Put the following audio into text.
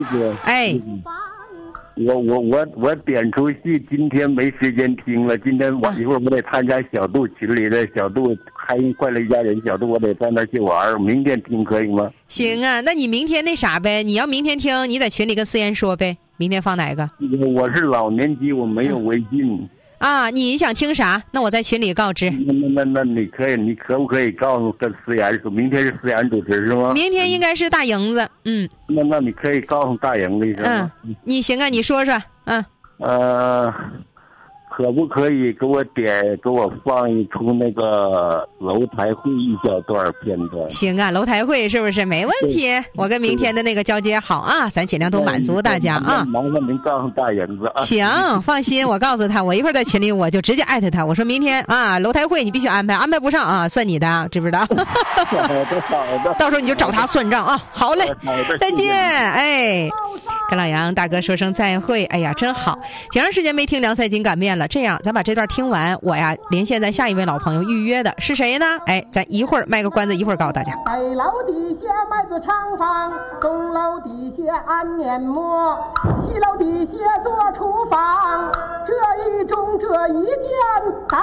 哎， 我点出戏，今天没时间听了。今天一会儿我得参加小杜群里的小杜开快乐一家人小杜，我得在那去玩。明天听可以吗？ 行啊，那你明天那啥呗？你要明天听，你在群里跟思妍说呗。明天放哪个？ 我是老年机，我没有微信。 啊，你想听啥？那我在群里告知。 那你可不可以告诉跟思妍说，明天是思妍主持是吗？ 明天应该是大营子。 那你可以告诉大营的一声吗？ 你行啊，你说说。 可不可以给我放一出那个楼台会一小段片段？ 行啊，楼台会是不是没问题？我跟明天的那个交接好啊，咱尽量都满足大家啊。 麻烦您告诉大营子啊。 行，放心，我告诉他，我一会儿在群里我就直接艾特他，我说明天啊楼台会你必须安排不上啊算你的，知不知道？ 好的。 到时候你就找他算账啊。好嘞，再见。哎，跟老杨大哥说声再会。哎呀，真好，挺长时间没听凉菜金擀面了。这样，咱把这段听完，我呀连线在下一位老朋友预约的是谁呢？哎，咱一会儿卖个关子，一会儿告诉大家。 北楼底下麦子厂房，东楼底下安面膜，西楼底下做厨房，这一种这一件。